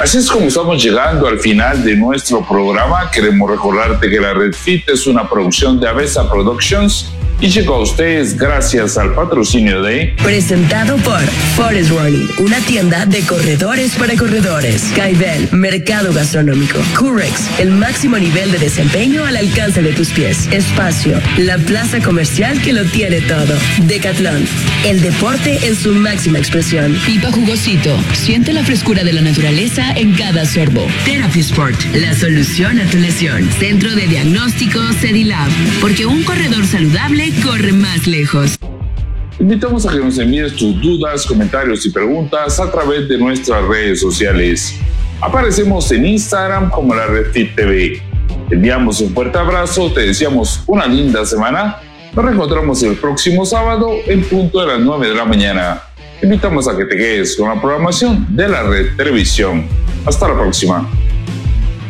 Así es como estamos llegando al final de nuestro programa. Queremos recordarte que la Red Fit es una producción de Avesa Productions y llegó a ustedes gracias al patrocinio de... Presentado por Forest Running, una tienda de corredores para corredores. Caibel, mercado gastronómico. Curex, el máximo nivel de desempeño al alcance de tus pies. Espacio, la plaza comercial que lo tiene todo. Decathlon, el deporte en su máxima expresión. Pipa Jugosito, siente la frescura de la naturaleza en cada sorbo. Therapy Sport, la solución a tu lesión. Centro de Diagnóstico Cedilab, porque un corredor saludable corre más lejos. Invitamos a que nos envíes tus dudas, comentarios y preguntas a través de nuestras redes sociales. Aparecemos en Instagram como la Red Fit TV. Te enviamos un fuerte abrazo, te deseamos una linda semana. Nos reencontramos el próximo sábado en punto de las 9 de la mañana. Te invitamos a que te quedes con la programación de la Red Televisión. Hasta la próxima.